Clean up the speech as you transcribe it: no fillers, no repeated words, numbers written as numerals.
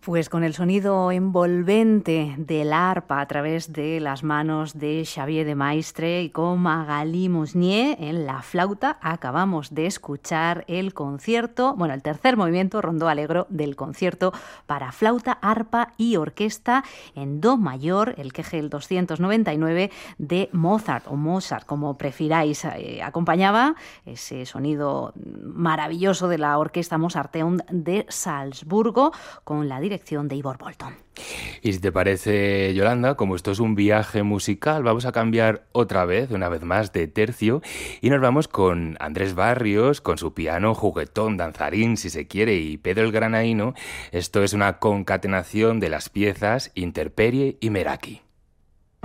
Pues con el sonido envolvente del arpa a través de las manos de Xavier de Maistre y con Magali Musnier en la flauta, acabamos de escuchar el concierto, el tercer movimiento rondó alegro del concierto para flauta, arpa y orquesta en do mayor, el Kegel 299 de Mozart o Mozart, como prefiráis. Acompañaba ese sonido maravilloso de la Orquesta Mozarteum de Salzburgo con la dirección de Ivor Bolton. Y si te parece, Yolanda, como esto es un viaje musical, vamos a cambiar una vez más, de tercio y nos vamos con Andrés Barrios, con su piano juguetón, danzarín, si se quiere, y Pedro el Granaíno. Esto es una concatenación de las piezas Interperie y Meraki.